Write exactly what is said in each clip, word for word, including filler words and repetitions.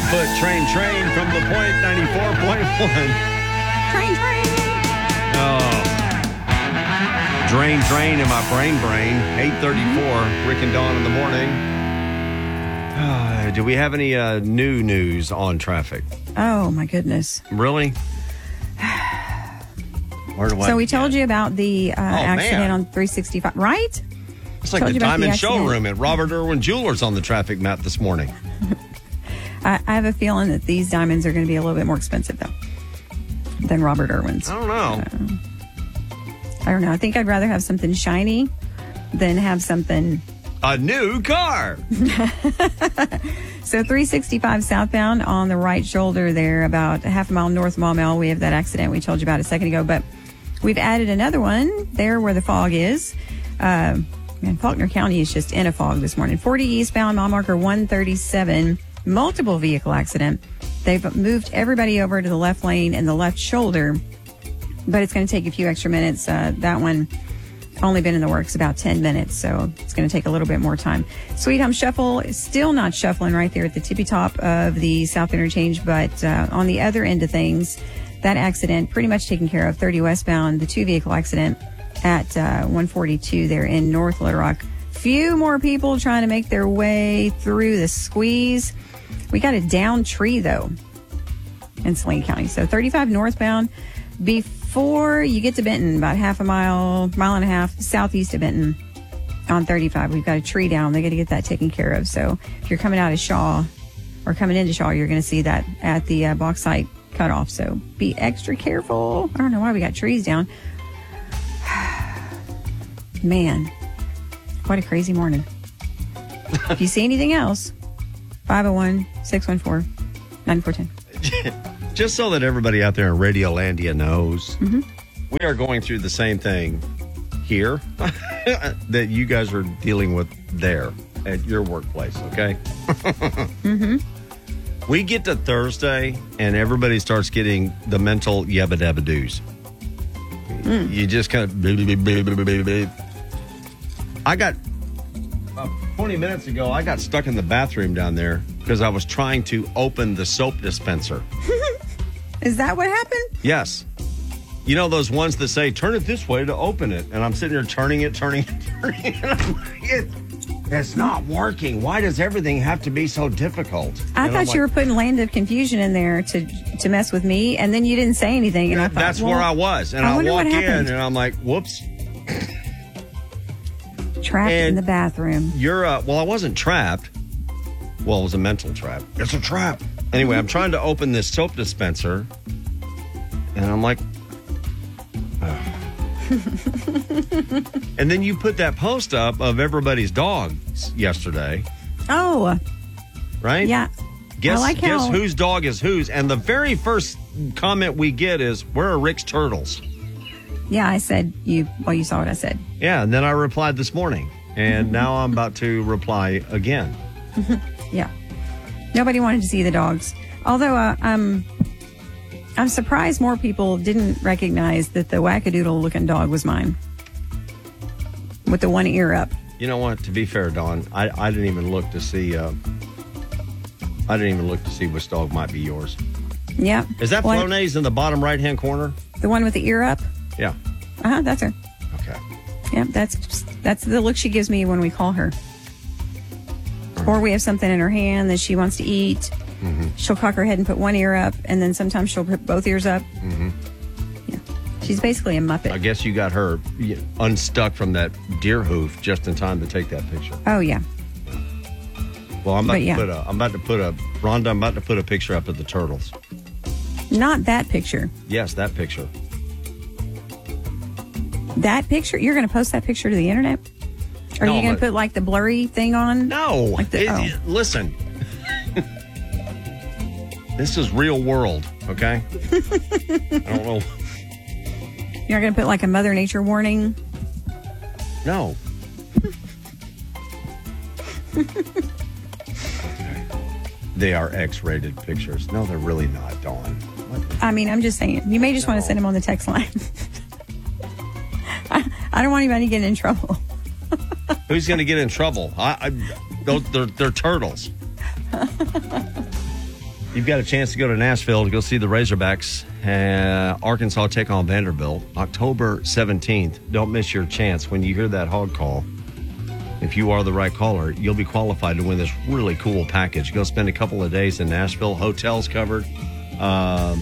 Bigfoot train train from the point ninety-four point one. Train, train. Oh. Drain, drain in my brain brain. eight thirty-four, Rick and Dawn in the morning. Uh, do we have any uh, new news on traffic? Oh, my goodness. Really? Where do I So we begin? told you about the uh, accident man. on three sixty-five, right? It's like told the you about the Diamond accident. Showroom at Robert Irwin Jewelers on the traffic map this morning. I, I have a feeling that these diamonds are going to be a little bit more expensive, though, than Robert Irwin's. I don't know. I don't know. I think I'd rather have something shiny than have something. A new car. So three sixty-five southbound on the right shoulder there, about a half a mile north of Maumelle, we have that accident we told you about a second ago. But we've added another one there where the fog is. Uh, man, Faulkner County is just in a fog this morning. forty eastbound, mile marker one thirty-seven, multiple vehicle accident. They've moved everybody over to the left lane and the left shoulder, but it's going to take a few extra minutes. Uh, that one only been in the works about ten minutes, so it's going to take a little bit more time. Sweet Home Shuffle is still not shuffling right there at the tippy top of the South Interchange, but uh, on the other end of things, that accident pretty much taken care of. thirty westbound, the two vehicle accident at uh, one forty-two there in North Little Rock. Few more people trying to make their way through the squeeze. We got a down tree though in Saline County. So thirty-five northbound before you get to Benton, about half a mile, mile and a half southeast of Benton on thirty-five. We've got a tree down. They got to get that taken care of. So if you're coming out of Shaw or coming into Shaw, you're going to see that at the uh, bauxite cutoff. So be extra careful. I don't know why we got trees down. Man, what a crazy morning. If you see anything else, five oh one, six one four, nine four one zero. Just so that everybody out there in Radiolandia knows, Mm-hmm. we are going through the same thing here that you guys are dealing with there at your workplace, okay? Mm-hmm. We get to Thursday, and everybody starts getting the mental yabba-dabba-doos. Mm. You just kind of... I got... About twenty minutes ago, I got stuck in the bathroom down there because I was trying to open the soap dispenser. Is that what happened? Yes. You know those ones that say, turn it this way to open it. And I'm sitting here turning it, turning it, turning it. And I'm like, it, it's not working. Why does everything have to be so difficult? I And thought I'm you like, were putting Land of Confusion in there to to mess with me, and then you didn't say anything. And I thought, That's well, where I was. And I I, wonder walk what in, happened. and I'm like, whoops. Trapped in And the bathroom. You're, uh, well, I wasn't trapped. Well, it was a mental trap. It's a trap. Anyway, I'm trying to open this soap dispenser, and I'm like, and then you put that post up of everybody's dogs yesterday, Oh, right? yeah. Guess, I like guess how- whose dog is whose? And the very first comment we get is, where are Rick's turtles? Yeah, I said you, well, you saw what I said. Yeah, and then I replied this morning, and now I'm about to reply again. Yeah. Nobody wanted to see the dogs. Although uh, I'm, I'm surprised more people didn't recognize that the wackadoodle looking dog was mine. With the one ear up. You know what? To be fair, Dawn, I, I didn't even look to see. Uh, I didn't even look to see which dog might be yours. Yeah. Is that one, Flonase in the bottom right hand corner? The one with the ear up? Yeah. Uh huh. That's her. Okay. Yeah, that's that's the look she gives me when we call her. Or we have something in her hand that she wants to eat. Mm-hmm. She'll cock her head and put one ear up, and then sometimes she'll put both ears up. Mm-hmm. Yeah, she's basically a Muppet. I guess you got her unstuck from that deer hoof just in time to take that picture. Oh yeah. Well, I'm about But to yeah. put a. I'm about to put a. Rhonda, I'm about to put a picture up of the turtles. Not that picture. Yes, that picture. That picture? You're going to post that picture to the internet? Are No, you going to but- put like the blurry thing on? No. Like the- It- oh. it- listen. This is real world, okay? I don't know. You're going to put like a Mother Nature warning? No. They are X-rated pictures. No, they're really not, Dawn. What? I mean, I'm just saying. You may just want No. to send them on the text line. I, I don't want anybody getting in trouble. Who's going to get in trouble? I, I, those, they're, they're turtles. You've got a chance to go to Nashville to go see the Razorbacks. Uh, Arkansas take on Vanderbilt October seventeenth. Don't miss your chance. When you hear that hog call, if you are the right caller, you'll be qualified to win this really cool package. Go spend a couple of days in Nashville. Hotels covered. Um,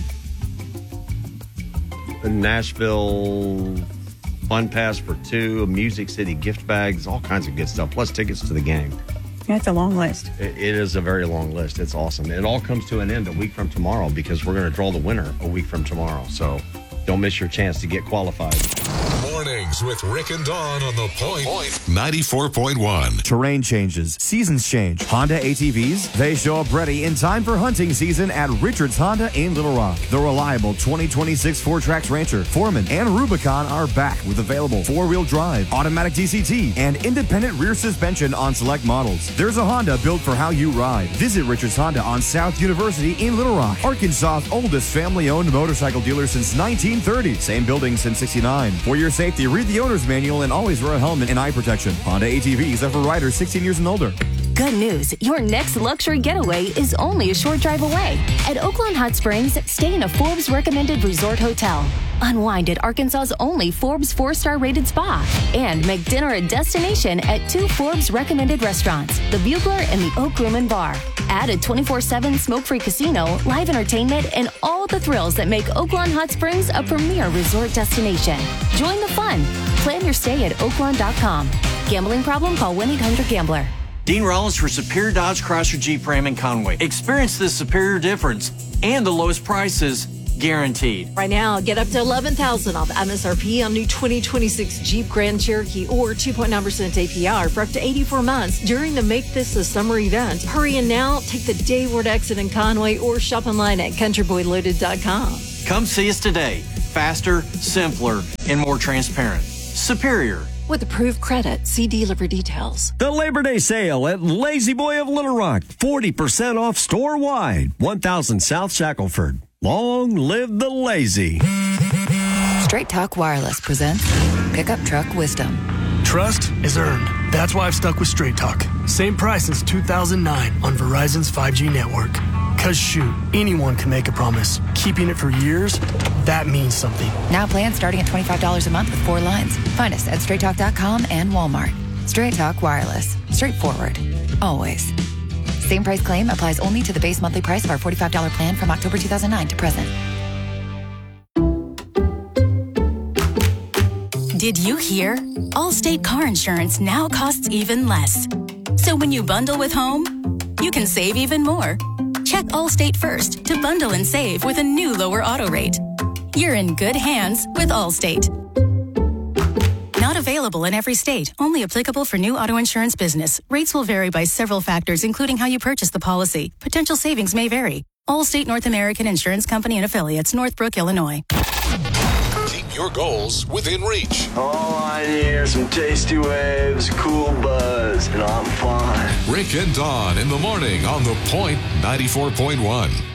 Nashville Fun Pass for two, a Music City gift bags, all kinds of good stuff, plus tickets to the game. That's a long list. It, it is a very long list. It's awesome. It all comes to an end a week from tomorrow because we're going to draw the winner a week from tomorrow. So don't miss your chance to get qualified. Mornings with Rick and Dawn on the Point ninety-four point one. Terrain changes, seasons change. Honda A T Vs, they show up ready in time for hunting season at Richards Honda in Little Rock. The reliable twenty twenty-six Four Tracks Rancher, Foreman, and Rubicon are back with available four-wheel drive, automatic D C T, and independent rear suspension on select models. There's a Honda built for how you ride. Visit Richards Honda on South University in Little Rock, Arkansas's oldest family-owned motorcycle dealer since nineteen thirty. Same building since sixty-nine. For your safety, read the owner's manual and always wear a helmet and eye protection. Honda A T Vs are for riders sixteen years and older. Good news, your next luxury getaway is only a short drive away. At Oaklawn Hot Springs, stay in a Forbes recommended resort hotel. Unwind at Arkansas's only Forbes four-star rated spa. And make dinner a destination at two Forbes recommended restaurants, the Bugler and the Oak Room and Bar. Add a twenty-four seven smoke-free casino, live entertainment, and all the thrills that make Oaklawn Hot Springs a premier resort destination. Join the fun. Plan your stay at oaklawn dot com. Gambling problem? Call one eight hundred gambler. Dean Rollins for Superior Dodge Chrysler Jeep Ram in Conway. Experience the superior difference and the lowest prices guaranteed. Right now, get up to eleven thousand dollars off M S R P on new twenty twenty-six Jeep Grand Cherokee or two point nine percent A P R for up to eighty-four months during the Make This a Summer event. Hurry in now, take the Dayward exit in Conway or shop online at country boy loaded dot com. Come see us today. Faster, simpler, and more transparent. Superior. With approved credit, see dealer for details. The Labor Day sale at Lazy Boy of Little Rock. forty percent off store-wide. one thousand South Shackelford. Long live the lazy. Straight Talk Wireless presents Pickup Truck Wisdom. Trust is earned. That's why I've stuck with Straight Talk. Same price since two thousand nine on Verizon's five G network. Cause shoot, anyone can make a promise. Keeping it for years, that means something. Now plans starting at twenty-five dollars a month with four lines. Find us at straight talk dot com and Walmart. Straight Talk Wireless. Straightforward. Always. Same price claim applies only to the base monthly price of our forty-five dollars plan from October two thousand nine to present. Did you hear? Allstate car insurance now costs even less. So when you bundle with home, you can save even more. Check Allstate first to bundle and save with a new lower auto rate. You're in good hands with Allstate. Not available in every state. Only applicable for new auto insurance business. Rates will vary by several factors, including how you purchase the policy. Potential savings may vary. Allstate North American Insurance Company and Affiliates, Northbrook, Illinois. Keep your goals within reach. All I need are some tasty waves, cool buzz, and I'm fine. Rick and Dawn in the morning on the Point ninety-four point one.